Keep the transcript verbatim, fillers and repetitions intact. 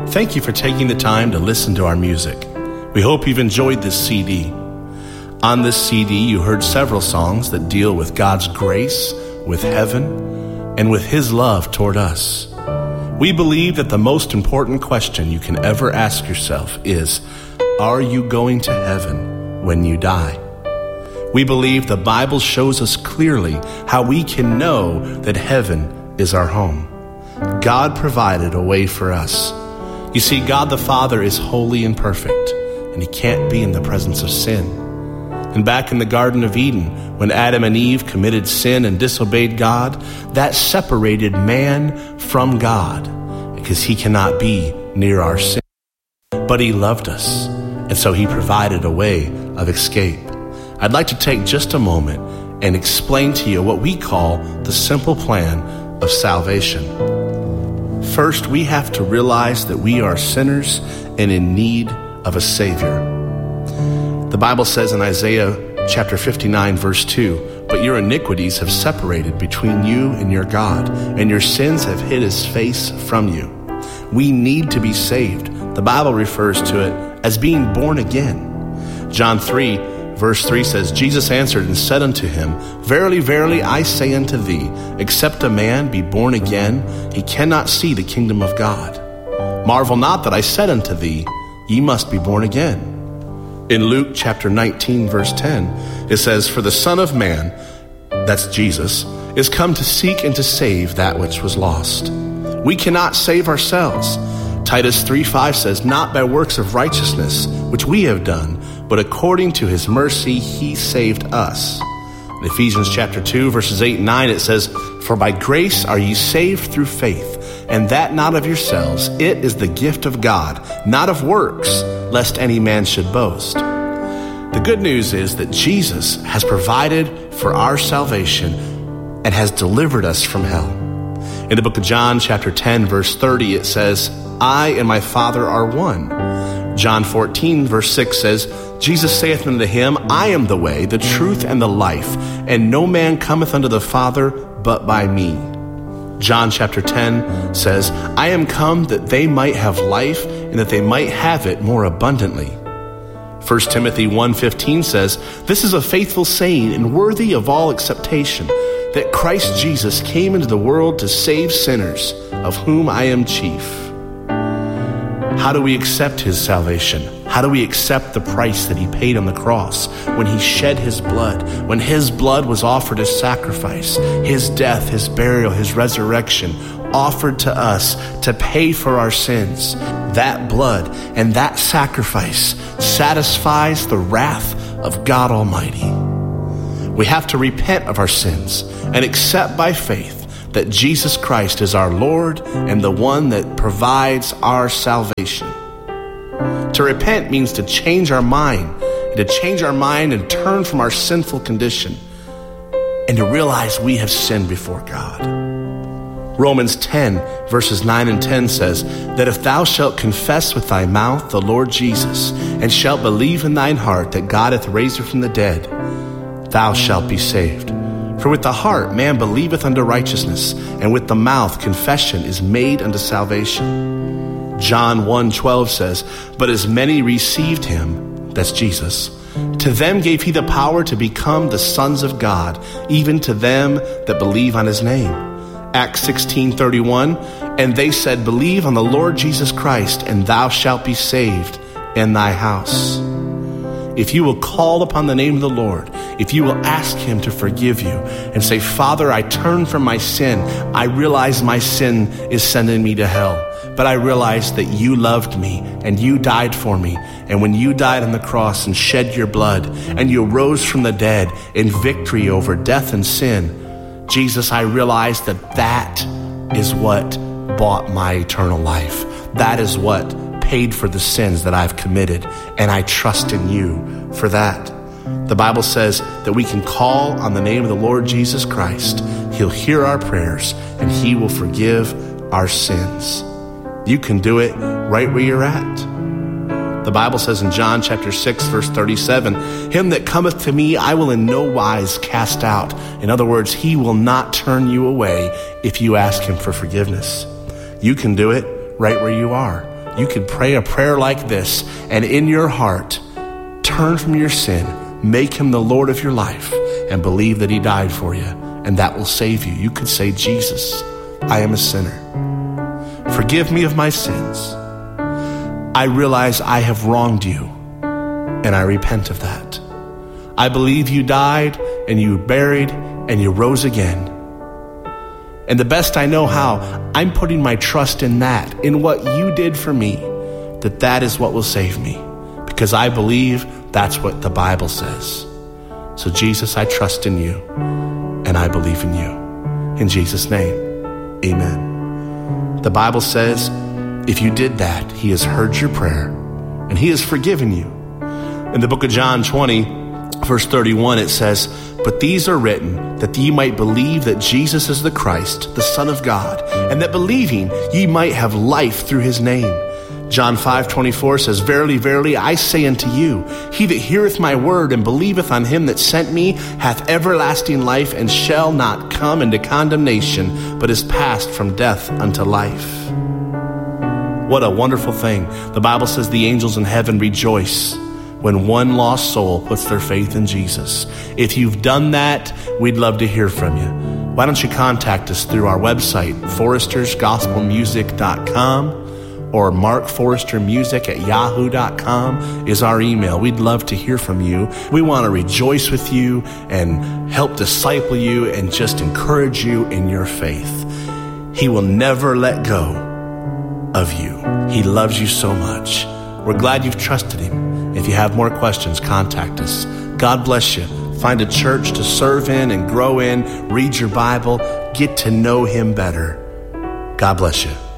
Thank you for taking the time to listen to our music. We hope you've enjoyed this C D. On this C D, you heard several songs that deal with God's grace, with heaven, and with His love toward us. We believe that the most important question you can ever ask yourself is, are you going to heaven when you die? We believe the Bible shows us clearly how we can know that heaven is our home. God provided a way for us. You see, God the Father is holy and perfect, and He can't be in the presence of sin. And back in the Garden of Eden, when Adam and Eve committed sin and disobeyed God, that separated man from God, because He cannot be near our sin. But He loved us, and so He provided a way of escape. I'd like to take just a moment and explain to you what we call the simple plan of salvation. First, we have to realize that we are sinners and in need of a Savior. The Bible says in Isaiah chapter fifty-nine, verse two, "But your iniquities have separated between you and your God, and your sins have hid His face from you." We need to be saved. The Bible refers to it as being born again. John three, verse three says, "Jesus answered and said unto him, Verily, verily, I say unto thee, except a man be born again, he cannot see the kingdom of God. Marvel not that I said unto thee, Ye must be born again." In Luke chapter nineteen, verse ten, it says, "For the Son of Man," that's Jesus, "is come to seek and to save that which was lost." We cannot save ourselves. Titus three five says, "Not by works of righteousness, which we have done, but according to His mercy He saved us." In Ephesians chapter two, verses eight and nine, it says, "For by grace are ye saved through faith, and that not of yourselves. It is the gift of God, not of works, lest any man should boast." The good news is that Jesus has provided for our salvation and has delivered us from hell. In the book of John chapter ten, verse thirty, it says, "I and my Father are one." John fourteen, verse six says, "Jesus saith unto him, I am the way, the truth, and the life, and no man cometh unto the Father but by me." John chapter ten says, "I am come that they might have life, and that they might have it more abundantly." First Timothy one fifteen says, "This is a faithful saying and worthy of all acceptation, that Christ Jesus came into the world to save sinners, of whom I am chief." How do we accept His salvation? How do we accept the price that He paid on the cross when He shed His blood, when His blood was offered as sacrifice, His death, His burial, His resurrection, offered to us to pay for our sins? That blood and that sacrifice satisfies the wrath of God Almighty. We have to repent of our sins and accept by faith that Jesus Christ is our Lord and the one that provides our salvation. To repent means to change our mind, and to change our mind and turn from our sinful condition, and to realize we have sinned before God. Romans ten, verses nine and ten says that if thou shalt confess with thy mouth the Lord Jesus, and shalt believe in thine heart that God hath raised him from the dead, thou shalt be saved. For with the heart man believeth unto righteousness, and with the mouth confession is made unto salvation. John one twelve says, "But as many received him," that's Jesus, "to them gave he the power to become the sons of God, even to them that believe on his name." Acts sixteen thirty-one, "And they said, Believe on the Lord Jesus Christ, and thou shalt be saved in thy house." If you will call upon the name of the Lord, if you will ask Him to forgive you and say, "Father, I turn from my sin. I realize my sin is sending me to hell, but I realize that you loved me and you died for me. And when you died on the cross and shed your blood and you rose from the dead in victory over death and sin, Jesus, I realize that that is what bought my eternal life. That is what paid for the sins that I've committed, and I trust in you for that." The Bible says that we can call on the name of the Lord Jesus Christ. He'll hear our prayers, and He will forgive our sins. You can do it right where you're at. The Bible says in John chapter six, verse thirty-seven, "Him that cometh to me, I will in no wise cast out." In other words, He will not turn you away if you ask Him for forgiveness. You can do it right where you are. you could pray a prayer like this and in your heart, turn from your sin, make him the Lord of your life, and believe that he died for you, and that will save you. You could say, Jesus, I am a sinner. Forgive me of my sins. I realize I have wronged you, and I repent of that. I believe you died, and you were buried, and you rose again. And the best I know how, I'm putting my trust in that, in what you did for me, that that is what will save me, because I believe that's what the Bible says. So Jesus, I trust in you, and I believe in you. In Jesus' name, amen. The Bible says, if you did that, he has heard your prayer, and he has forgiven you. In the book of John twenty, verse thirty-one, it says, but these are written that ye might believe that Jesus is the Christ, the Son of God, and that believing ye might have life through his name. John five twenty-four says, verily, verily, I say unto you, he that heareth my word and believeth on him that sent me hath everlasting life, and shall not come into condemnation, but is passed from death unto life. What a wonderful thing. The Bible says the angels in heaven rejoice when one lost soul puts their faith in Jesus. If you've done that, we'd love to hear from you. Why don't you contact us through our website, foresters gospel music dot com, or mark forrester music at yahoo dot com is our email. We'd love to hear from you. We want to rejoice with you and help disciple you and just encourage you in your faith. He will never let go of you. He loves you so much. We're glad you've trusted him. If you have more questions, contact us. God bless you. Find a church to serve in and grow in. Read your Bible. Get to know him better. God bless you.